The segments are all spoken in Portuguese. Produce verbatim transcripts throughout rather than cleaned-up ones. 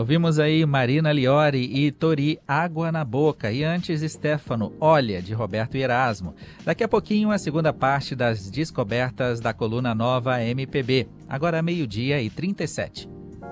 Ouvimos aí Marina Liori e Tori, Água na Boca. E antes, Stefano, Olha, de Roberto Erasmo. Daqui a pouquinho, a segunda parte das descobertas da coluna Nova M P B. Agora, meio-dia e trinta e sete.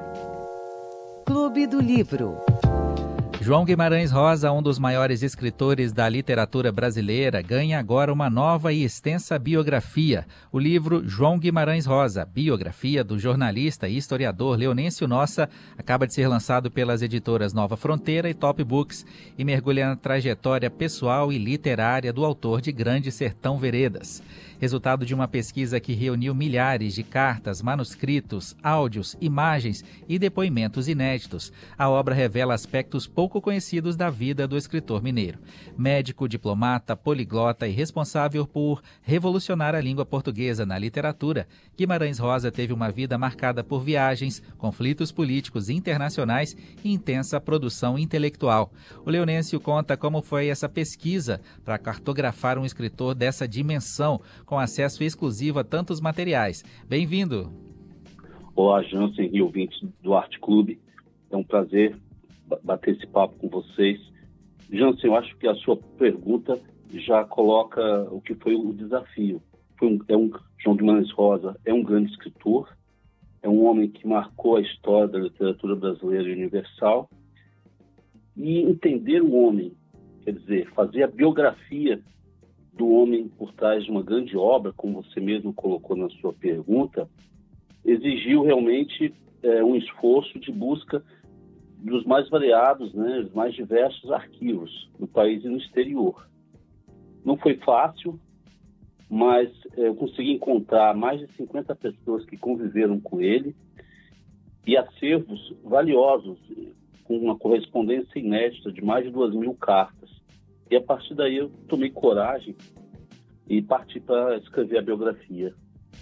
Clube do Livro. João Guimarães Rosa, um dos maiores escritores da literatura brasileira, ganha agora uma nova e extensa biografia. O livro João Guimarães Rosa, biografia do jornalista e historiador Leonêncio Nossa, acaba de ser lançado pelas editoras Nova Fronteira e Top Books e mergulha na trajetória pessoal e literária do autor de Grande Sertão Veredas. Resultado de uma pesquisa que reuniu milhares de cartas, manuscritos, áudios, imagens e depoimentos inéditos. A obra revela aspectos pouco conhecidos da vida do escritor mineiro. Médico, diplomata, poliglota e responsável por revolucionar a língua portuguesa na literatura, Guimarães Rosa teve uma vida marcada por viagens, conflitos políticos internacionais e intensa produção intelectual. O Leonêncio conta como foi essa pesquisa para cartografar um escritor dessa dimensão, com acesso exclusivo a tantos materiais. Bem-vindo! Olá, Jansen e ouvintes do Arte Clube. É um prazer bater esse papo com vocês. Jansen, eu acho que a sua pergunta já coloca o que foi o desafio. Foi um, é um, João Guimarães Rosa é um grande escritor, é um homem que marcou a história da literatura brasileira e universal. E entender o homem, quer dizer, fazer a biografia do homem por trás de uma grande obra, como você mesmo colocou na sua pergunta, exigiu realmente é, um esforço de busca dos mais variados, né, os mais diversos arquivos no país e no exterior. Não foi fácil, mas é, eu consegui encontrar mais de cinquenta pessoas que conviveram com ele e acervos valiosos, com uma correspondência inédita de mais de duas mil cartas. E a partir daí eu tomei coragem e parti para escrever a biografia.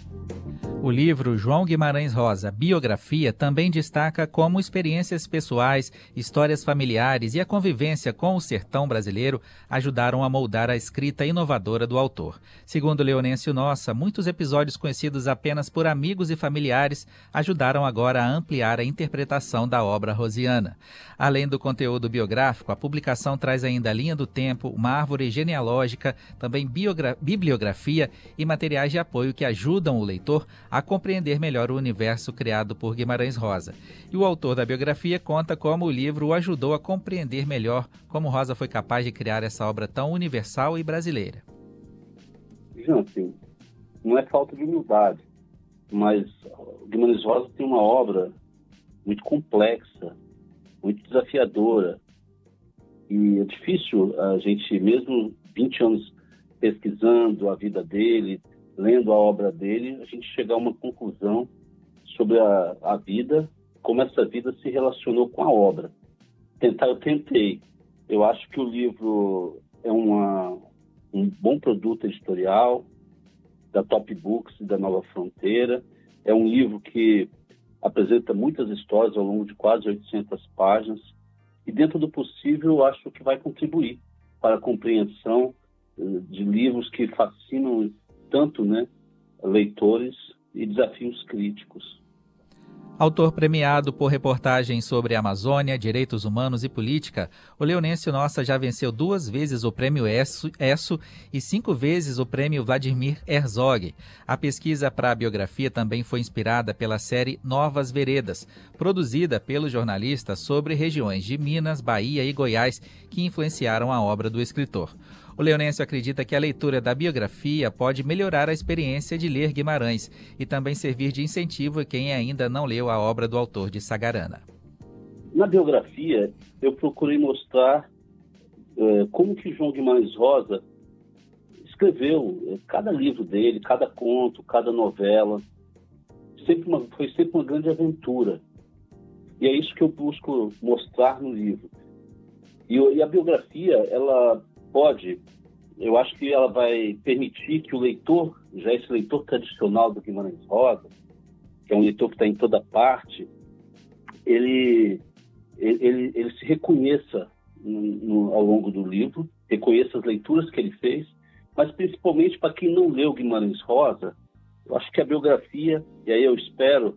O livro João Guimarães Rosa, Biografia, também destaca como experiências pessoais, histórias familiares e a convivência com o sertão brasileiro ajudaram a moldar a escrita inovadora do autor. Segundo Leonêncio Nossa, muitos episódios conhecidos apenas por amigos e familiares ajudaram agora a ampliar a interpretação da obra rosiana. Além do conteúdo biográfico, a publicação traz ainda a linha do tempo, uma árvore genealógica, também biogra- bibliografia e materiais de apoio que ajudam o leitor a compreender melhor o universo criado por Guimarães Rosa. E o autor da biografia conta como o livro o ajudou a compreender melhor como Rosa foi capaz de criar essa obra tão universal e brasileira. Assim, não é falta de humildade, mas Guimarães Rosa tem uma obra muito complexa, muito desafiadora, e é difícil a gente, mesmo vinte anos pesquisando a vida dele, lendo a obra dele, a gente chegar a uma conclusão sobre a, a vida, como essa vida se relacionou com a obra. Tentar, eu tentei. Eu acho que o livro é uma, um bom produto editorial da Top Books e da Nova Fronteira. É um livro que apresenta muitas histórias ao longo de quase oitocentas páginas e, dentro do possível, eu acho que vai contribuir para a compreensão de livros que fascinam tanto, né, leitores e desafios críticos. Autor premiado por reportagens sobre a Amazônia, direitos humanos e política, o Leonêncio Nossa já venceu duas vezes o Prêmio ESSO, ESSO e cinco vezes o Prêmio Vladimir Herzog. A pesquisa para a biografia também foi inspirada pela série Novas Veredas, produzida pelo jornalista sobre regiões de Minas, Bahia e Goiás que influenciaram a obra do escritor. O Leonêncio acredita que a leitura da biografia pode melhorar a experiência de ler Guimarães e também servir de incentivo a quem ainda não leu a obra do autor de Sagarana. Na biografia, eu procurei mostrar eh, como que João Guimarães Rosa escreveu eh, cada livro dele, cada conto, cada novela. Sempre uma, foi sempre uma grande aventura. E é isso que eu busco mostrar no livro. E, e a biografia, ela pode, eu acho que ela vai permitir que o leitor, já esse leitor tradicional do Guimarães Rosa, que é um leitor que está em toda parte, ele, ele, ele se reconheça no, no, ao longo do livro, reconheça as leituras que ele fez, mas principalmente para quem não leu Guimarães Rosa, eu acho que a biografia, e aí eu espero